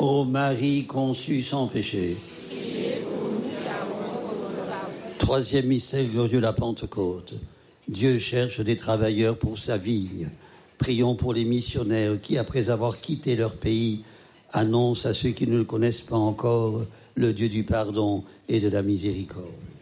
Ô Marie conçue sans péché. Troisième mystère glorieux, la Pentecôte. Dieu cherche des travailleurs pour sa vigne. Prions pour les missionnaires qui, après avoir quitté leur pays, annoncent à ceux qui ne le connaissent pas encore le Dieu du pardon et de la miséricorde.